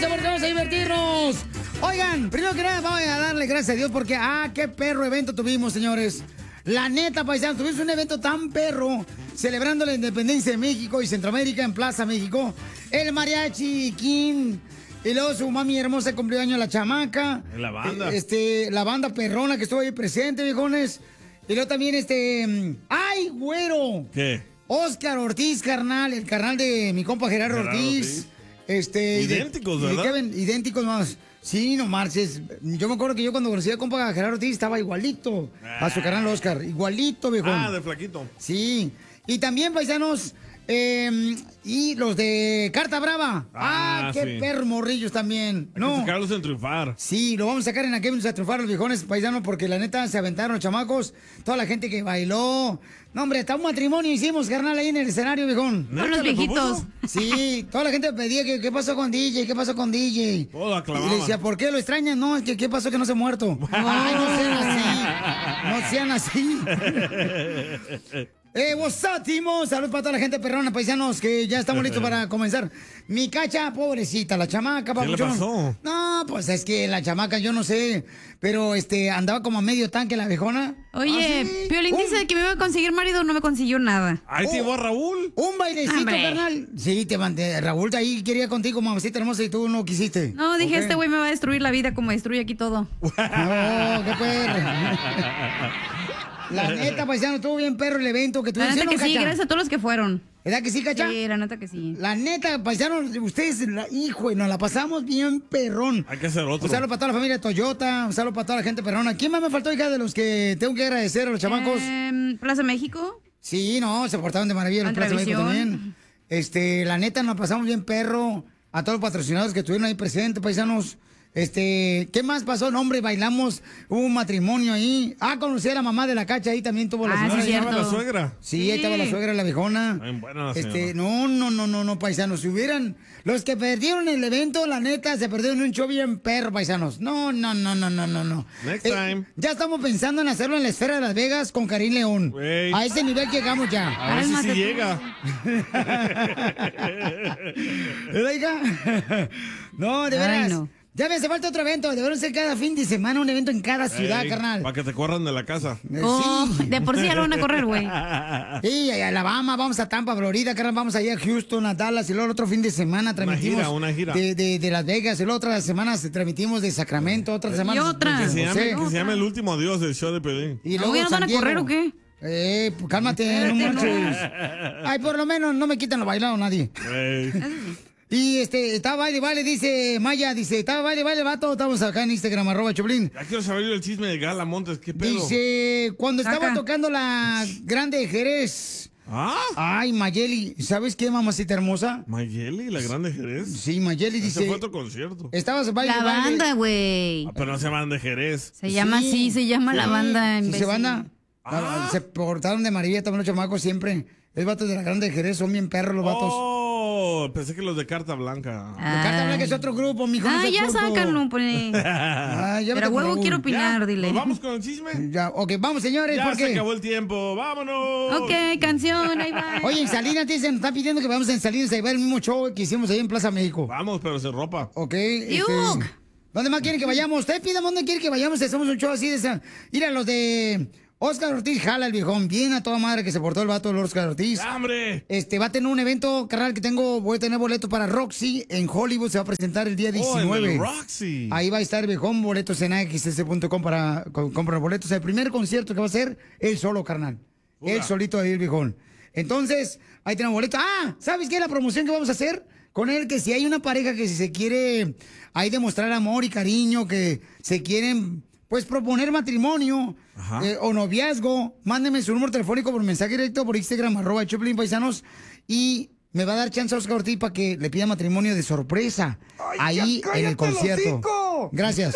prepárense porque vamos a divertirnos. Oigan, primero que nada vamos a darle gracias a Dios porque, qué perro evento tuvimos, señores. La neta, paisanos, tuvimos un evento tan perro celebrando la independencia de México y Centroamérica en Plaza México. El Mariachi King. Y luego su mami hermosa cumplió años la chamaca. La banda. La banda perrona que estuvo ahí presente, viejones. Y luego también ¡ay, güero! ¿Qué? Oscar Ortiz, carnal, el carnal de mi compa Gerardo Ortiz. Idénticos, ¿verdad? Kevin, idénticos más. Sí, no marches. Yo me acuerdo que yo cuando conocí a compa Gerardo Ortiz estaba igualito a su carnal Oscar. Igualito, viejón. De flaquito. Sí. Y también, paisanos, y los de Carta Brava. Qué sí. perro morrillos también. Hay que sacarlos en triunfar. Sí, lo vamos a sacar en aquel a triunfar los viejones paisanos porque la neta se aventaron los chamacos. Toda la gente que bailó. No, hombre, hasta un matrimonio hicimos, carnal, ahí en el escenario, viejón. Con los viejitos. Sí, toda la gente pedía que qué pasó con DJ, qué pasó con DJ. Todo aclamaba. Y le decía, ¿por qué lo extrañan? No, es que qué pasó que no se ha muerto. Ay, no sean así. No sean así. What's up, Timo? Salud para toda la gente perrona, paisanos, que ya estamos listos para comenzar. Mi Cacha, pobrecita, la chamaca, papuchón. ¿Qué le pasó? No, pues es que la chamaca, yo no sé, pero andaba como a medio tanque la viejona. Oye, ¿Sí? Piolín dice que me iba a conseguir marido, no me consiguió nada. Ahí te llevó a Raúl. Un bailecito, Hombre. carnal. Sí, te mandé. Raúl ahí quería contigo, mamacita hermosa, y tú no quisiste. No, dije, Ok. este güey me va a destruir la vida como destruye aquí todo. No, qué perro. La neta, paisano, estuvo bien perro el evento que La tuvieron. neta que sí, Cacha? gracias a todos los que fueron. ¿Verdad que sí, Cacha? Sí, la neta que sí. La neta, paisano, ustedes, hijo, nos la pasamos bien perrón. Hay que hacer otro. Un saludo para toda la familia Toyota, un saludo para toda la gente perrona. ¿Quién más me faltó, hija, de los que tengo que agradecer a los chamacos? Plaza México. Sí, no, se portaron de maravilla los Plaza México Antravisión. también. La neta, nos pasamos bien perro. A todos los patrocinadores que estuvieron ahí presentes, paisanos. ¿Qué más pasó? No, hombre, bailamos, hubo un matrimonio ahí. Conocí a la mamá de la Cacha, ahí también tuvo la señora. sí, Ahí cierto. estaba la suegra. Sí, ahí estaba la suegra, la viejona. Bien buena la señora. No, paisanos, si hubieran... Los que perdieron el evento, la neta, se perdieron un show bien perro, paisanos. No. Next time. Ya estamos pensando en hacerlo en la esfera de Las Vegas con Karim León. Güey. A ese nivel llegamos ya. A ver si sí llega. ¿Verdad, hija? No, de Ay, veras. no. Ya me hace falta otro evento. Debería ser cada fin de semana un evento en cada ciudad, carnal. Para que te corran de la casa. Sí. De por sí ya lo van a correr, güey. Sí, a Alabama, vamos a Tampa, Florida, carnal, vamos allá a Houston, a Dallas, y luego el otro fin de semana transmitimos una gira. De Las Vegas, y luego otras semanas transmitimos de Sacramento, otras semanas otra. de Que se San José. llame, el último adiós del show de Pelín. Y ¿No luego ya nos van San a correr Diego. o qué? Pues cálmate, no manches. Ay, por lo menos no me quitan lo bailado nadie. Güey. Y estaba vale, dice Maya, dice, estaba vale, vato, estamos acá en Instagram, @Choplin. Ya quiero saber yo el chisme de Gala Montes. ¿Qué pedo? Dice, cuando estaba Acá. tocando la Grande de Jerez. Ay, Mayeli, ¿sabes qué, mamacita hermosa? Mayeli, la grande Jerez. Sí, Mayeli Ese dice. fue otro concierto. Estabas baile, La baile. banda, güey. Pero no se llaman de Jerez. Se llama Sí. así, se llama la banda. Sí, se imbécil. banda. Se portaron de maravilla también los chamacos siempre. Es vatos de la Grande de Jerez, son bien perros los vatos. Pensé que los de Carta Blanca. De Carta Blanca es otro grupo, mijo. no seas Ya puto. sácanlo, pues. Ay, ya Pero vete con huevo Raúl. quiero opinar, ¿Ya? dile. ¿Nos vamos con el chisme? Ya, ok, vamos, señores, Ya ¿por se qué? acabó el tiempo. ¡Vámonos! Ok, canción, ahí va. Oye, en Salinas dicen, nos están pidiendo que vamos en Salinas a llevar el mismo show que hicimos ahí en Plaza México. Vamos, pero sin ropa. Ok. ¡Yuc! ¿Dónde más quieren que vayamos? Ustedes pidan dónde quieren que vayamos. Hacemos un show así de esa. Mira, los de Oscar Ortiz jala el viejón. Bien a toda madre que se portó el vato de Oscar Ortiz. ¡Ya, hombre! Va a tener un evento, carnal, que voy a tener boletos para Roxy en Hollywood. Se va a presentar el día 19. en el Roxy. Ahí va a estar el viejón, boletos en axs.com para comprar boletos. El primer concierto que va a ser él solo, carnal. Uga. Él solito ahí el viejón. Entonces, ahí tenemos boletos. ¿Sabes qué? La promoción que vamos a hacer con él, que si hay una pareja que si se quiere ahí demostrar amor y cariño, que se quieren, pues, proponer matrimonio o noviazgo, mándenme su número telefónico por mensaje directo por Instagram, @Choplin Paisanos, y me va a dar chance a Oscar Ortiz para que le pida matrimonio de sorpresa ahí en el concierto. Gracias.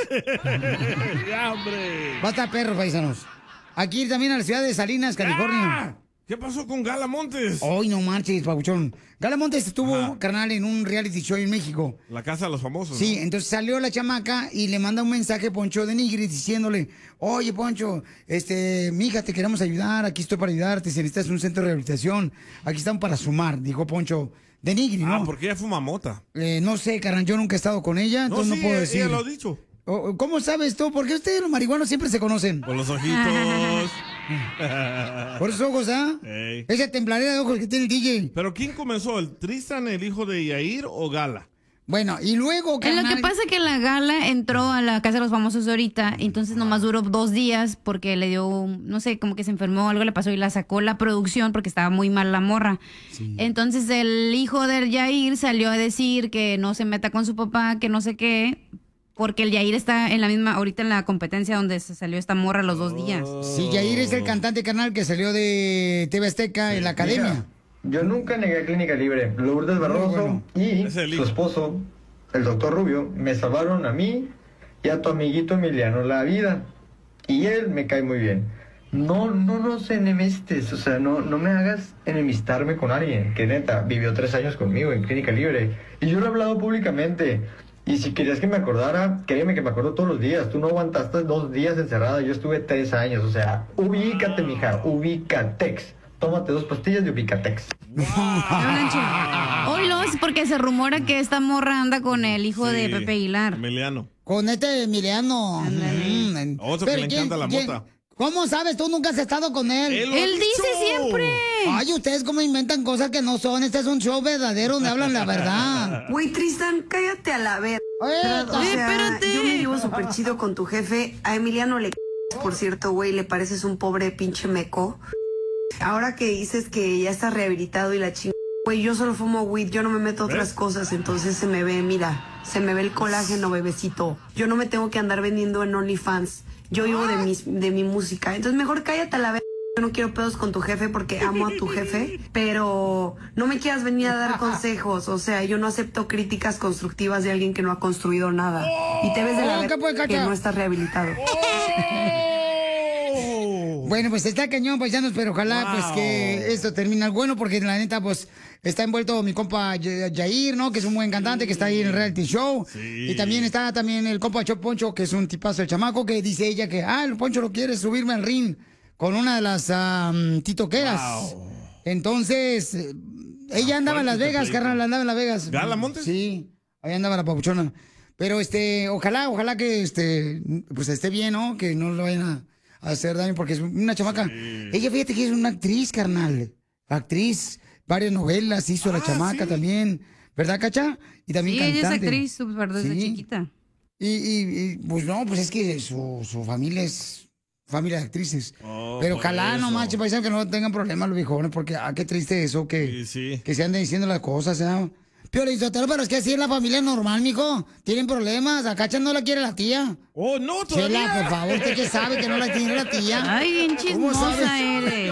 ¡Ya, hombre! Va a estar perro, paisanos. Aquí también a la ciudad de Salinas, California. ¡Ya! ¿Qué pasó con Gala Montes? Hoy no marches, pabuchón. Gala Montes estuvo, carnal, en un reality show en México. La casa de los famosos. Sí, ¿no? entonces salió la chamaca y le manda un mensaje a Poncho de Nigris diciéndole, oye, Poncho, mija, te queremos ayudar, aquí estoy para ayudarte, si necesitas un centro de rehabilitación, aquí estamos para sumar, dijo Poncho denigre, ¿no? porque ella fuma mota. No sé, carnal, yo nunca he estado con ella, entonces no puedo decir. Ella lo ha dicho. ¿Cómo sabes tú? ¿Por qué ustedes los marihuanos siempre se conocen? Por los ojitos. Por esos ojos, ¿ah? Esa tembladera de ojos que tiene el DJ. ¿Pero quién comenzó? ¿El Tristan, el hijo de Yair o Gala? Bueno, y luego, carnal... Lo que pasa es que la Gala entró a la Casa de los Famosos ahorita, entonces nomás duró 2 días porque le dio, no sé, como que se enfermó, algo le pasó y la sacó la producción porque estaba muy mal la morra. Sí. Entonces el hijo del Yair salió a decir que no se meta con su papá, que no sé qué, porque el Yair está en la misma, ahorita en la competencia donde se salió esta morra los 2 días. Sí, Yair es el cantante, carnal, que salió de TV Azteca en la academia. Mira. Yo nunca negué a Clínica Libre. Lourdes Barroso y su esposo, el doctor Rubio, me salvaron a mí y a tu amiguito Emiliano la vida. Y él me cae muy bien. No nos enemistes, o sea, no me hagas enemistarme con alguien que neta vivió 3 años conmigo en Clínica Libre. Y yo lo he hablado públicamente. Y si querías que me acordara, créeme que me acuerdo todos los días. Tú no aguantaste 2 días encerrada, yo estuve 3 años. O sea, ubícate, mija, ubícatex. Tómate 2 pastillas de Ubicatex. Hoy lo es porque se rumora que esta morra anda con el hijo de Pepe Aguilar. Emiliano. Con Emiliano. Otro que le encanta la mota. ¿Cómo sabes? Tú nunca has estado con él. Él dice siempre. Ay, ustedes cómo inventan cosas que no son. Este es un show verdadero donde hablan la verdad. Güey, Tristan, cállate a la verga. Espérate. Yo me llevo súper chido con tu jefe. A Emiliano le por cierto, güey, le pareces un pobre pinche meco. Ahora que dices que ya estás rehabilitado y la chingada, güey, yo solo fumo weed, yo no me meto a otras cosas, entonces se me ve, mira, se me ve el colágeno, bebecito. Yo no me tengo que andar vendiendo en OnlyFans, yo vivo de mi música, entonces mejor cállate a la vez. Yo no quiero pedos con tu jefe porque amo a tu jefe, pero no me quieras venir a dar consejos, o sea, yo no acepto críticas constructivas de alguien que no ha construido nada. Y te ves de la verga que no estás rehabilitado. Bueno, pues está cañón, paisanos, pero ojalá pues que esto termine bueno, porque la neta, pues, está envuelto mi compa Yair, ¿no? Que es un buen cantante, que está ahí en el reality show. Sí. Y también está el compa Poncho, que es un tipazo el chamaco, que dice ella que, el Poncho lo quiere subirme al ring con una de las titoqueras. Wow. Entonces, ella andaba en Las Vegas, carnal, andaba en Las Vegas. ¿Gala Montes? Sí, ahí andaba la papuchona. Pero, ojalá que, pues, esté bien, ¿no? Que no lo vayan a hacer daño, porque es una chamaca. Sí. Ella, fíjate que es una actriz, carnal. Actriz, varias novelas hizo la chamaca también. ¿Verdad, Cacha? Y también cantante. Ella es actriz súper desde chiquita. Y pues no, pues es que su familia es familia de actrices. Pero ojalá no manches, paisano, que no tengan problemas los viejones, porque qué triste eso, que se anden diciendo las cosas, ¿eh? Piolizotero, pero es que así es la familia normal, mijo. Tienen problemas. A Cacha no la quiere la tía. ¡Oh, no, todavía! Chela, por favor, ¿usted qué sabe que no la tiene la tía? Ay, bien chismosa eres.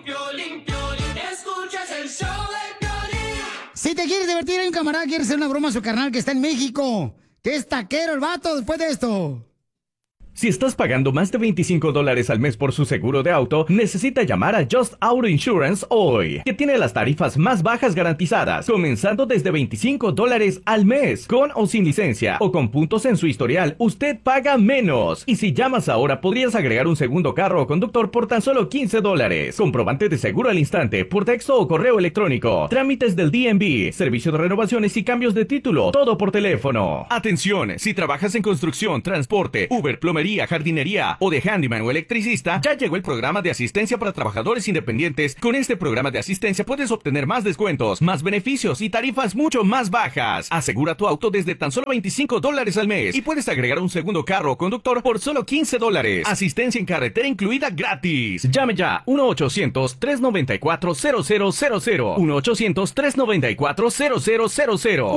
Escuchas el show de Piolín. Si te quieres divertir, hay un camarada que quiere hacer una broma a su carnal que está en México. Que es taquero el vato después de esto. Si estás pagando más de $25 al mes por su seguro de auto, necesita llamar a Just Auto Insurance hoy, que tiene las tarifas más bajas garantizadas, comenzando desde $25 al mes. Con o sin licencia, o con puntos en su historial, usted paga menos. Y si llamas ahora, podrías agregar un segundo carro o conductor por tan solo $15. Comprobante de seguro al instante, por texto o correo electrónico. Trámites del DMV, servicio de renovaciones y cambios de título, todo por teléfono. Atención, si trabajas en construcción, transporte, Uber, plomería, jardinería o de handyman o electricista, ya llegó el programa de asistencia para trabajadores independientes. Con este programa de asistencia puedes obtener más descuentos, más beneficios y tarifas mucho más bajas. Asegura tu auto desde tan solo $25 al mes y puedes agregar un segundo carro o conductor por solo $15. Asistencia en carretera incluida gratis. Llame ya 1-800-394-0000 1-800-394-0000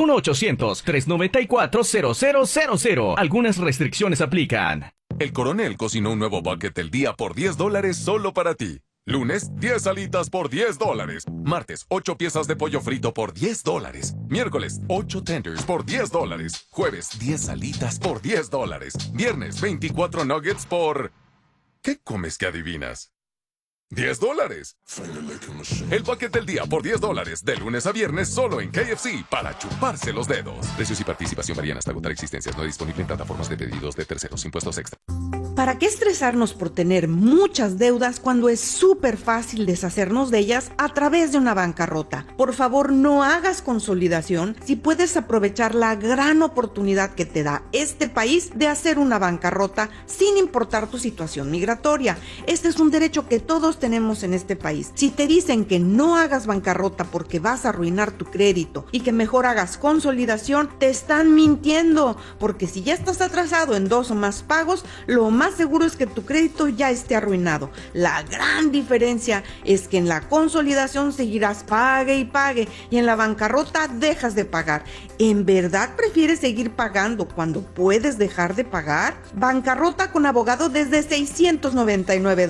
1-800-394-0000. Algunas restricciones aplican. El Coronel cocinó un nuevo bucket del día por $10 solo para ti. Lunes, 10 alitas por $10. Martes, 8 piezas de pollo frito por $10. Miércoles, 8 tenders por $10. Jueves, 10 alitas por $10. Viernes, 24 nuggets por... ¿Qué comes que adivinas? $10. El bucket del día por $10. De lunes a viernes solo en KFC para chuparse los dedos. Precios y participación varían hasta agotar existencias. No disponible en plataformas de pedidos de terceros. Impuestos extra. ¿Para qué estresarnos por tener muchas deudas cuando es súper fácil deshacernos de ellas a través de una bancarrota? Por favor, no hagas consolidación si puedes aprovechar la gran oportunidad que te da este país de hacer una bancarrota sin importar tu situación migratoria. Este es un derecho que todos tenemos en este país. Si te dicen que no hagas bancarrota porque vas a arruinar tu crédito y que mejor hagas consolidación, te están mintiendo, porque si ya estás atrasado en 2 o más pagos, lo más seguro es que tu crédito ya esté arruinado. La gran diferencia es que en la consolidación seguirás pague y pague, y en la bancarrota dejas de pagar. ¿En verdad prefieres seguir pagando cuando puedes dejar de pagar? Bancarrota con abogado desde $699.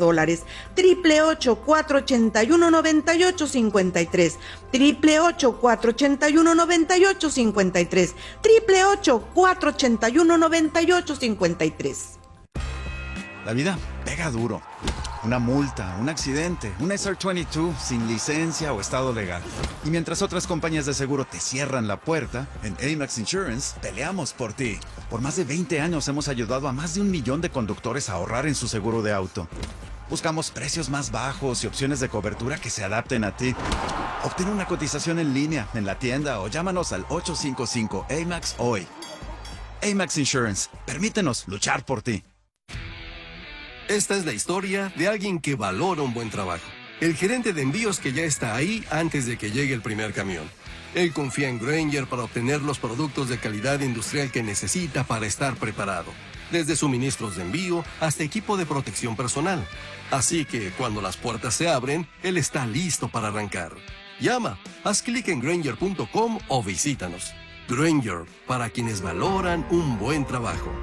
888-481-9853. 888-481-9853. 888-481-9853. La vida pega duro. Una multa, un accidente, un SR22 sin licencia o estado legal. Y mientras otras compañías de seguro te cierran la puerta, en Amax Insurance peleamos por ti. Por más de 20 años hemos ayudado a más de 1 millón de conductores a ahorrar en su seguro de auto. Buscamos precios más bajos y opciones de cobertura que se adapten a ti. Obtén una cotización en línea, en la tienda o llámanos al 855-AMAX hoy. Amax Insurance, permítenos luchar por ti. Esta es la historia de alguien que valora un buen trabajo. El gerente de envíos que ya está ahí antes de que llegue el primer camión. Él confía en Grainger para obtener los productos de calidad industrial que necesita para estar preparado. Desde suministros de envío hasta equipo de protección personal. Así que cuando las puertas se abren, él está listo para arrancar. Llama, haz clic en Grainger.com o visítanos. Grainger, para quienes valoran un buen trabajo.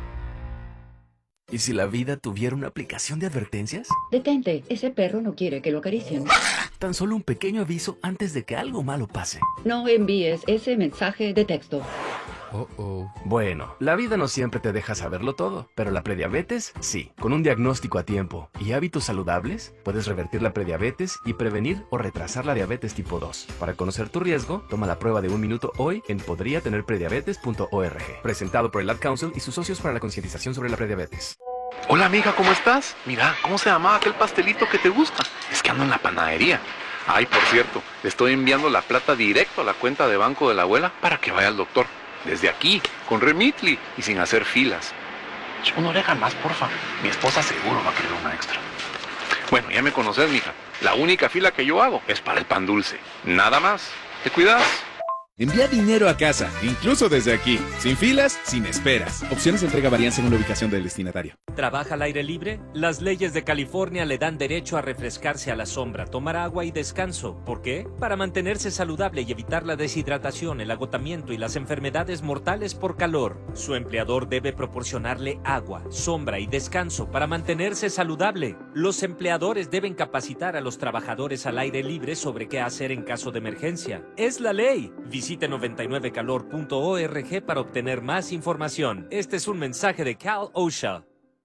¿Y si la vida tuviera una aplicación de advertencias? Detente, ese perro no quiere que lo acaricien. Tan solo un pequeño aviso antes de que algo malo pase. No envíes ese mensaje de texto. Bueno, la vida no siempre te deja saberlo todo, pero la prediabetes, sí. Con un diagnóstico a tiempo y hábitos saludables, puedes revertir la prediabetes y prevenir o retrasar la diabetes tipo 2. Para conocer tu riesgo, toma la prueba de 1 minuto hoy en podriatenerprediabetes.org. Presentado por el Ad Council y sus socios para la concientización sobre la prediabetes. Hola amiga, ¿cómo estás? Mira, ¿cómo se llamaba aquel pastelito que te gusta? Es que ando en la panadería. Ay, por cierto, le estoy enviando la plata directo a la cuenta de banco de la abuela para que vaya al doctor. Desde aquí, con Remitly y sin hacer filas. Una oreja más, porfa. Mi esposa seguro va a querer una extra. Bueno, ya me conoces, mija. La única fila que yo hago es para el pan dulce. Nada más. ¿Te cuidas? Envía dinero a casa, incluso desde aquí, sin filas, sin esperas. Opciones de entrega varían según la ubicación del destinatario. ¿Trabaja al aire libre? Las leyes de California le dan derecho a refrescarse a la sombra, tomar agua y descanso. ¿Por qué? Para mantenerse saludable y evitar la deshidratación, el agotamiento y las enfermedades mortales por calor. Su empleador debe proporcionarle agua, sombra y descanso para mantenerse saludable. Los empleadores deben capacitar a los trabajadores al aire libre sobre qué hacer en caso de emergencia. Es la ley. Visite 99calor.org para obtener más información. Este es un mensaje de Cal OSHA.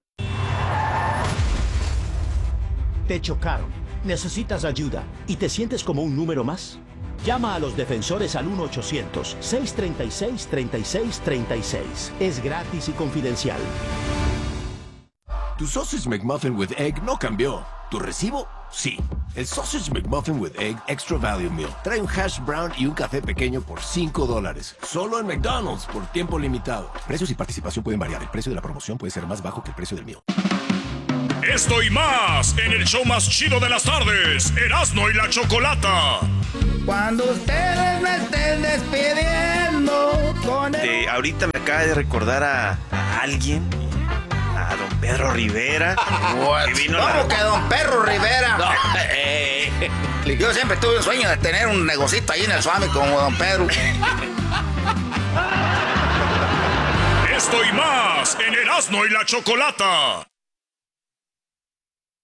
Te chocaron, necesitas ayuda y te sientes como un número más. Llama a los defensores al 1-800-636-3636. Es gratis y confidencial. Tu Sausage McMuffin with Egg no cambió. ¿Tu recibo? Sí. El Sausage McMuffin with Egg Extra Value Meal trae un hash brown y un café pequeño por $5. Solo en McDonald's por tiempo limitado. Precios y participación pueden variar. El precio de la promoción puede ser más bajo que el precio del meal. Esto y más en el show más chido de las tardes, Erasmo y la Chocolata. Cuando ustedes me estén despidiendo con el... Ahorita me acaba de recordar a alguien, a don Pedro Rivera. ¿Cómo que don Pedro Rivera? No. Yo siempre tuve un sueño de tener un negocito ahí en el Suami como don Pedro. Esto y más en Erasmo y la Chocolata.